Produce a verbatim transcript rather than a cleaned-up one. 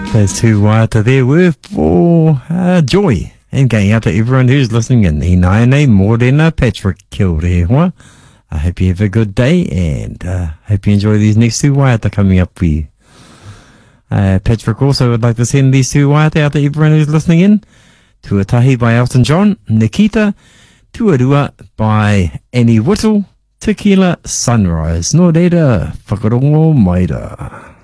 Those two waiata there were for uh, joy and going out to everyone who's listening in. I nai nei mōrena Patrick, kia ora e hoa. I hope you have a good day and uh, hope you enjoy these next two waiata coming up for you. Uh, Patrick also would like to send these two waiata out to everyone who's listening in. Tuatahi by Elton John, Nikita, Tuarua by Annie Whittle, Tequila Sunrise. Nō reira, whakarongo maira.